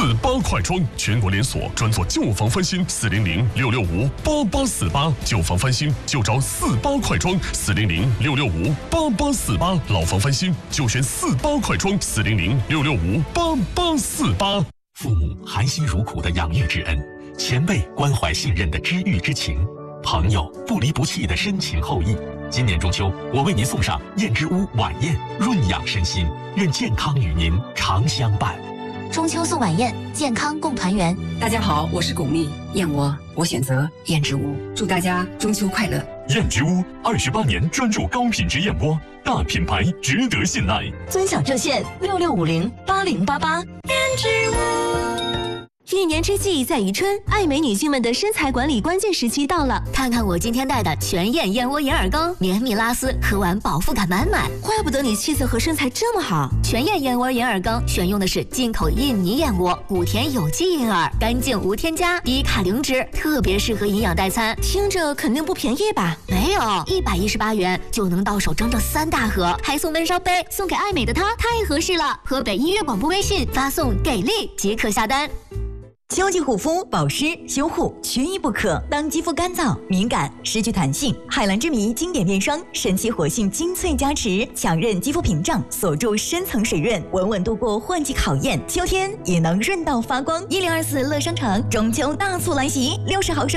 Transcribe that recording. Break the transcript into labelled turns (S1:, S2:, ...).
S1: 48快装，全国连锁，专做旧房翻新，400-665-8848，旧房翻新就找48快装，400-665-8848，老房翻新就选48快装，400-665-8848。
S2: 父母含辛茹苦的养育之恩，前辈关怀信任的知遇之情，朋友不离不弃的深情厚谊。今年中秋，我为您送上燕之屋晚宴，润养身心，愿健康与您常相伴。
S3: 中秋送晚宴，健康共团圆。
S4: 大家好，我是巩俐，燕窝我选择燕之屋，祝大家中秋快乐。
S1: 燕之屋28年专注高品质燕窝，大品牌值得信赖。
S5: 尊享热线66508088。
S3: 燕之屋。
S5: 一年之计在于春，爱美女性们的身材管理关键时期到了。看看我今天带的全燕燕窝银耳羹，绵密拉丝，喝完饱腹感满满。怪不得你气色和身材这么好。全燕燕窝银耳羹选用的是进口印尼燕窝，谷田有机银耳，干净无添加，低卡零脂，特别适合营养代餐。听着肯定不便宜吧？没有，118元就能到手整整3大盒，还送温烧杯，送给爱美的她太合适了。河北音乐广播微信发送给力即可下单。秋季护肤、保湿、修护缺一不可。当肌肤干燥、敏感、失去弹性，海蓝之谜经典面霜神奇活性精粹加持，强韧肌肤屏障，锁住深层水润，稳稳度过换季考验，秋天也能润到发光。1024乐商场中秋大促来袭，60毫升